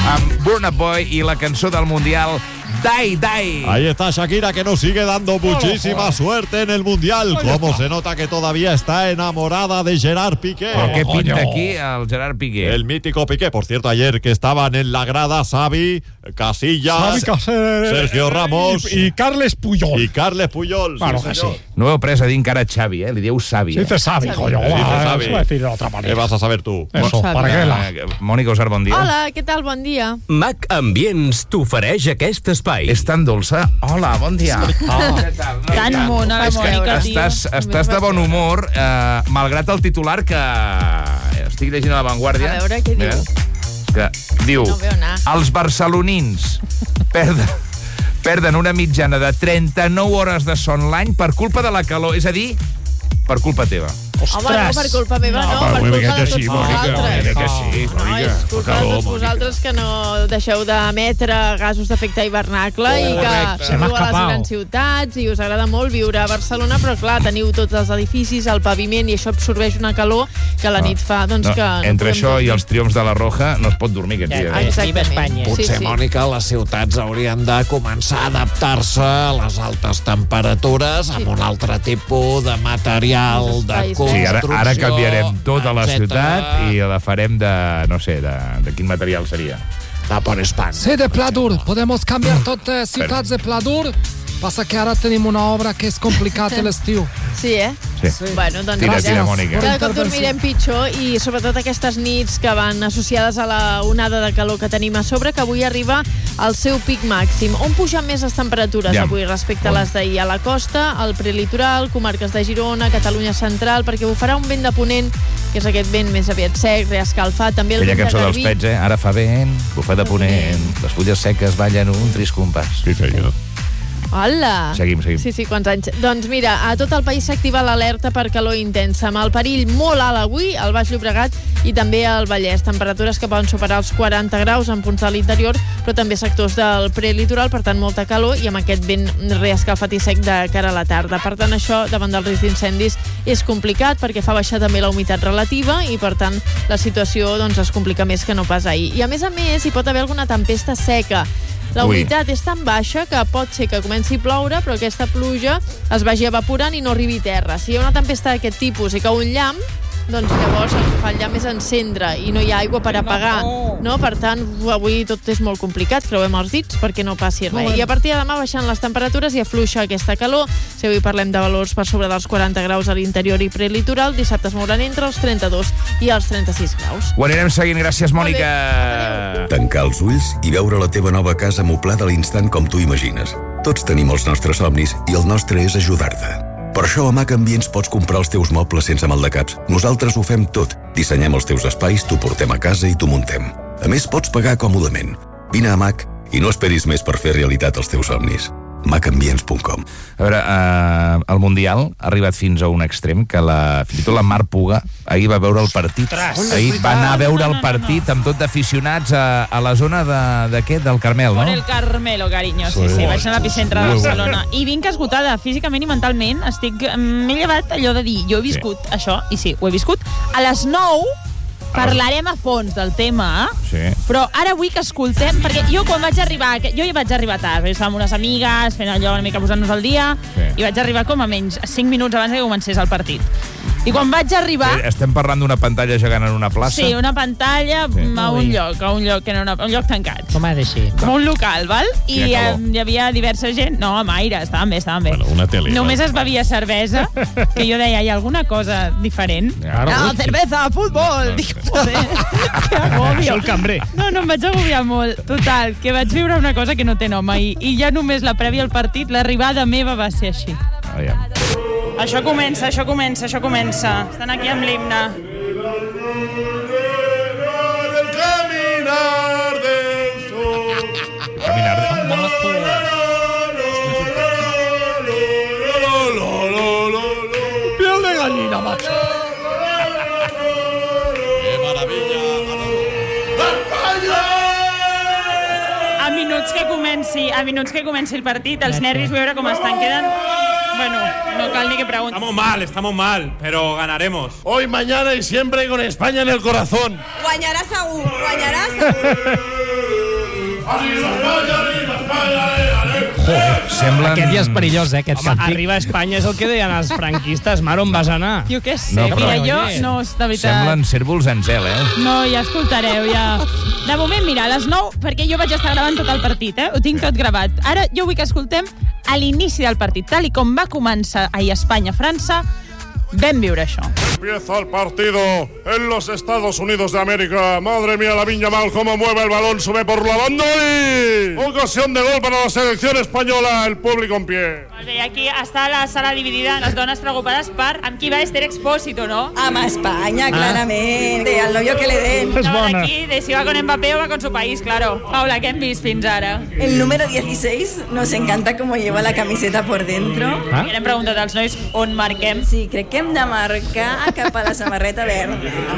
amb Burna Boy i la cançó del Mundial Die Die. Ahí está Shakira, que nos sigue dando muchísima suerte en el Mundial. Cómo se nota que todavía está enamorada de Gerard Piqué. ¿Por qué pinta aquí el Gerard Piqué? El mítico Piqué. Por cierto, ayer que estaban en la grada Xavi, Casillas, Sergio Ramos i Carles Puyol. Y Carles Puyol. Claro sí, que señor. sí. No heu pres a dir encara Xavi, li dieu Xavi. Se dice Xavi, coño. Se dice Xavi. Se va a decir de otra ¿Qué manera. vas a saber tú? Eso, Xavi. para qué la... Mònica Usar, bon dia. Hola, què tal? Bon dia. Mac Ambients t'ofereix aquest espai. És tan dolça. Hola, bon dia. Què tal? Tan mona la Mònica, tio. Estàs de bon humor, malgrat el titular que estic llegint a La Vanguardia. A veure, què diu? Que diu, No veu anar. els barcelonins perden una mitjana de 39 hores de son l'any per culpa de la calor, és a dir, per culpa teva. Home, no, per culpa meva, no, per culpa de tots vosaltres. Que sí, No, és culpa de tots vosaltres que no deixeu d'emetre gasos d'efecte hivernacle i que Se m'ha viu a les escapat. grans ciutats i us agrada molt viure a Barcelona, però clar, teniu tots els edificis, el paviment, i això absorbeix una calor que a la nit fa, doncs No, que... no entre podem això dormir. i els triomfs de la Roja no es pot dormir aquest dia. Exactament. Potser, Sí. Mònica, les ciutats haurien de començar a adaptar-se a les altes temperatures amb un altre tipus de material, Els de espais Sí, construcció... ara canviarem tota la etcètera. ciutat i la farem de, no sé, de quin material seria. De por Espanya. Sí, de pladur. Podemos cambiar totes ciutats de pladur. Passa que ara tenim una obra que és complicat a l'estiu. Sí, eh? Sí. Bueno, doncs Tira, mira, Mònica. cada cop dormirem pitjor i sobretot aquestes nits que van associades a la onada de calor que tenim a sobre, que avui arriba al seu pic màxim. On pugen més les temperatures Ja. avui respecte a les d'ahir? A la costa, al prelitoral, comarques de Girona, Catalunya central, perquè bufarà un vent de ponent, que és aquest vent més aviat sec, reescalfat, també el Aquella vent de cançó dels Garbí. Pets, Ara fa vent, bufa de ponent, les fulles seques ballen un trist compàs. Sí, señor. Hola! Seguim. Sí, quants anys. Doncs mira, a tot el país s'activa l'alerta per calor intensa, amb el perill molt alt avui al Baix Llobregat i també al Vallès. Temperatures que poden superar els 40 graus en punts de l'interior, però també sectors del prelitoral, per tant, molta calor i amb aquest vent reescalfat i sec de cara a la tarda. Per tant, això, davant del risc d'incendis, és complicat perquè fa baixar també la humitat relativa i, per tant, la situació doncs, es complica més que no pas ahir. I, a més, hi pot haver alguna tempesta seca. La humitat és tan baixa que pot ser que comenci a ploure, però aquesta pluja es vagi evaporant i no arribi a terra. Si hi ha una tempesta d'aquest tipus i cau un llamp, doncs llavors el que fa el llamp és encendre i no hi ha aigua per apagar. No? Per tant, avui tot és molt complicat, creuem els dits perquè no passi res. I a partir de demà baixant les temperatures i afluixa aquesta calor. Si avui parlem de valors per sobre dels 40 graus a l'interior i prelitoral, dissabte es mouran entre els 32 i els 36 graus. Ho anirem seguint, gràcies, Mònica. Tancar els ulls i veure la teva nova casa moblada a l'instant com tu imagines. Tots tenim els nostres somnis i el nostre és ajudar-te. Per això a Mac Ambients pots comprar els teus mobles sense maldecaps. Nosaltres ho fem tot. Dissenyem els teus espais, t'ho portem a casa i t'ho muntem. A més, pots pagar còmodament. Vine a Mac i no esperis més per fer realitat els teus somnis. macambients.com. A veure, el Mundial ha arribat fins a un extrem que fins i tot la Mar Puga ahir va veure el partit. Ahir va anar a veure el partit amb tot d'aficionats a la zona del Carmel, no? Por el Carmelo, cariño, sí, vaig anar a l'epicentre de Barcelona. I vinc esgotada físicament i mentalment. M'he llevat allò de dir, jo he viscut això, i sí, ho he viscut. A les 9 parlarem a fons del tema, Sí. però ara vull que escoltem, perquè jo quan vaig arribar, jo ja vaig arribar tard, estàvem unes amigues, fent allò una mica posant-nos al dia, i vaig arribar com a menys 5 minuts abans que comencés el partit. I quan vaig arribar... Estem parlant d'una pantalla gegant en una plaça? Sí, una pantalla a un lloc que era un lloc tancat. Com ha de ser? Com un local, val? I hi havia diversa gent. No, amb aire, estaven bé. Bueno, una tele. Només es bevia cervesa, que jo deia, hi ha alguna cosa diferent? No, cervesa, futbol! Dic, joder, que agobio. El cambrer. No, em vaig agobiar molt. Total, que vaig viure una cosa que no té nom i ja només la prèvia al partit, l'arribada meva va ser així. Això comença. Estan aquí amb l'himne. Piel de gallina, macho. ¡Qué maravilla! A minuts que comenci el partit, els nervis, veure com estan. Queden... Bueno, no cal ni que pregunti. Estamos mal, pero ganaremos. Hoy, mañana y siempre con España en el corazón. Guanyarà segur. Semblen... Aquest ja és perillós, aquest Home, arriba a Espanya és el que deien els franquistes. Mare, on vas anar? Jo què sé, No, però- mira, jo no, de veritat. Semblen cérvols en zel, No, ja escoltareu, ja. De moment, mira, a les 9, perquè jo vaig estar gravant tot el partit, Ho tinc tot gravat. Ara jo vull que escoltem a l'inici del partit, tal i com va començar ahir Espanya-França, vam viure això. Empieza el partido en los Estados Unidos de América. Madre mía, Lamine Yamal, cómo mueve el balón, sube por la banda y... ocasión de gol para la selección española, el público en pie. Molt bé, aquí està la sala dividida, les dones preocupades per amb qui va Esther Expósito, ¿no? Amb Espanya, claramente. Al novio que le den. No, d'aquí, de si va con Mbappé o va con su país, claro. Paula, què hem vist fins ara? El número 16 nos encanta cómo lleva la camiseta por dentro. I hem preguntat als nois on marquem. Sí, crec que hem de marcar cap a la samarreta verda.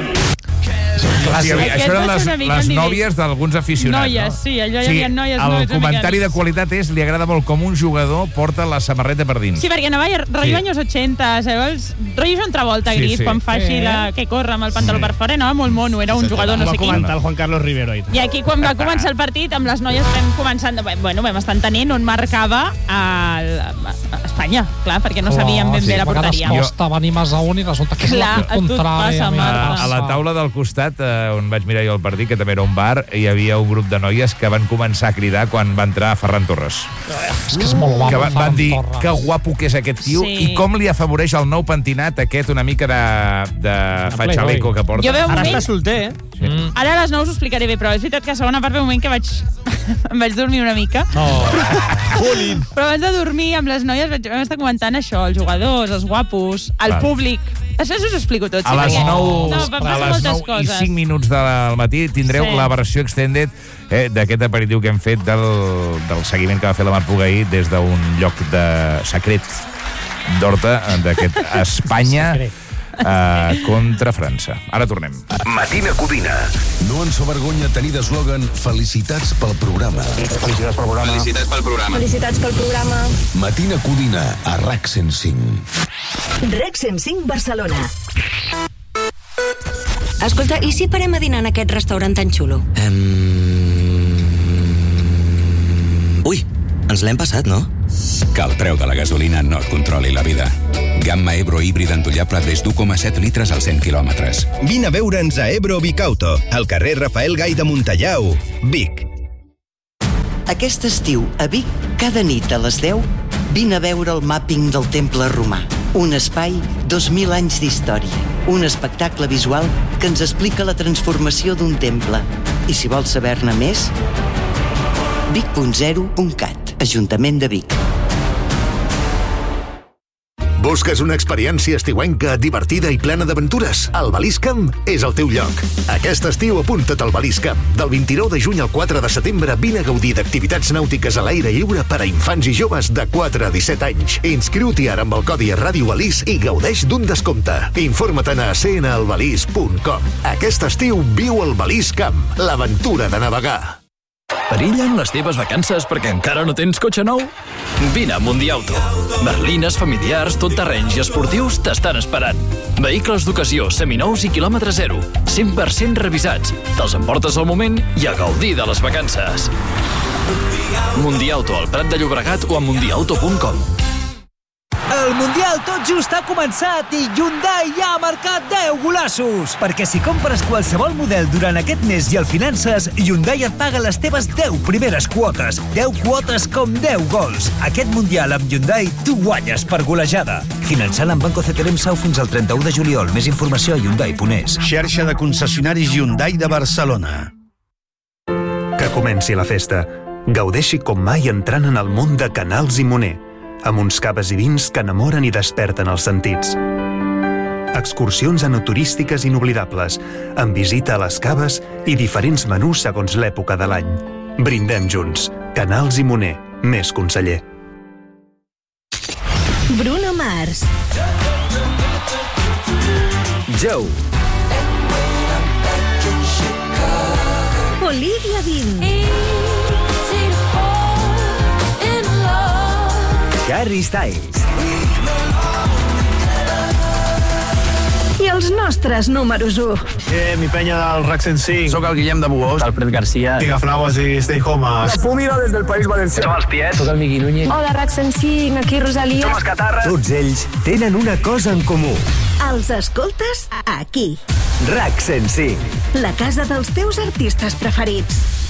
Sí, això eren les nòvies d'alguns aficionats. Noies, sí, allò hi havia noies. El comentari de qualitat és li agrada molt com un jugador porta la samarreta per dins. Sí, perquè anava rotllo anys 80, saps? Rotllo John Travolta gris, quan fa així que corre amb el pantaló per fora, anava molt mono, era un jugador no sé quin. Va comentar el Juan Carlos Rivero. I aquí, quan va començar el partit, amb les noies vam estar entenent on marcava Espanya, clar, perquè no sabíem ben bé la porteria. A vegades costa venir més a un i resulta que és la contrària. A la taula del costat, on vaig mirar jo el partit, que també era un bar, hi havia un grup de noies que van començar a cridar quan va entrar Ferran Torres. És que és molt guapo, que van dir que guapo que és aquest tio i com li afavoreix el nou pentinat aquest una mica de fatxaleco que porta. Ara està solter, Ara a les 9 us ho explicaré bé, però és veritat que a segona part ve un moment que em vaig dormir una mica. Però abans de dormir amb les noies vam estar comentant això, els jugadors, els guapos, el públic. Després us ho explico tot. A les 9 i 5 minuts del matí tindreu la versió extended d'aquest aperitiu que hem fet del seguiment que va fer la Mar Puga ahir des d'un lloc de secret d'Horta, d'aquest Espanya contra França. Ara tornem. Matina Codina. No ens fa vergonya tenir d'eslògan felicitats pel programa. Felicitats pel programa. Felicitats pel programa. Felicitats pel programa. Matina Codina a RAC 105. RAC 105 Barcelona. Escolta, i si parem a dinar en aquest restaurant tan xulo? Ui, ens l'hem passat, no? Que el preu de la gasolina no et controli la vida. Gamma Ebro híbrida endollable des d'1,7 litres als 100 quilòmetres. Vine a veure'ns a Ebro Vic Auto, al carrer Rafael Gai de Montallau, Vic. Aquest estiu, a Vic, cada nit a les 10, vine a veure el màpping del Temple Romà. Un espai, 2.000 anys d'història. Un espectacle visual que ens explica la transformació d'un temple. I si vols saber-ne més, vic.0.cat, Ajuntament de Vic. Busques una experiència estiuenca, divertida i plena d'aventures? El Balís Camp és el teu lloc. Aquest estiu apunta't al Balís Camp. Del 29 de juny al 4 de setembre vine a gaudir d'activitats nàutiques a l'aire lliure per a infants i joves de 4 a 17 anys. Inscriu-t'hi ara amb el codi Ràdio Balís i gaudeix d'un descompte. Informa't a cnalbalís.com. Aquest estiu viu el Balís Camp, l'aventura de navegar. Perillen les teves vacances perquè encara no tens cotxe nou? Vine a Mundiauto. Berlines, familiars, tot terrenys i esportius t'estan esperant. Vehicles d'ocasió, seminous i quilòmetre zero. 100% revisats. Te'ls emportes al moment i a gaudir de les vacances. Mundiauto, al Prat de Llobregat o a mundiauto.com. El Mundial tot just ha començat i Hyundai ja ha marcat 10 golassos. Perquè si compres qualsevol model durant aquest mes i el finances, Hyundai et paga les teves 10 primeres quotes. 10 quotes com 10 gols. Aquest Mundial amb Hyundai tu guanyes per golejada. Finançant amb Banco CTLM Sau fins al 31 de juliol. Més informació a Hyundai.es. Xarxa de concessionaris Hyundai de Barcelona. Que comenci la festa. Gaudeixi com mai entrant en el món de Canals i Moner, amb uns caves i vins que enamoren i desperten els sentits. Excursions enoturístiques inoblidables, amb visita a les caves i diferents menús segons l'època de l'any. Brindem junts. Canals i Moner. Més conseller. Bruno Mars. Joe. Olivia Dean. Harry Styles. I el els nostres números 1. Mi penya del RAC 105. Soc el Guillem de Bugós. Alfred García. Pigaflaues i Stay Home. La Fúmiga des del País Valencià. Som els Tiets. Soc el Miqui Núñez. Hola, RAC 105, aquí Rosalia. Som els Catarres. Tots ells tenen una cosa en comú. Els escoltes aquí. RAC 105. La casa dels teus artistes preferits.